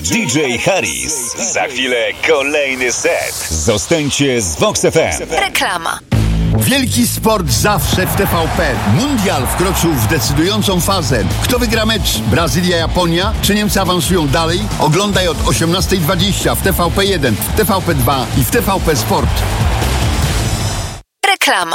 DJ Harris. Za chwilę kolejny set. Zostańcie z Vox FM. Reklama. Wielki sport zawsze w TVP. Mundial wkroczył w decydującą fazę. Kto wygra mecz? Brazylia-Japonia? Czy Niemcy awansują dalej? Oglądaj od 18:20 w TVP1, w TVP2 i w TVP Sport. Reklama.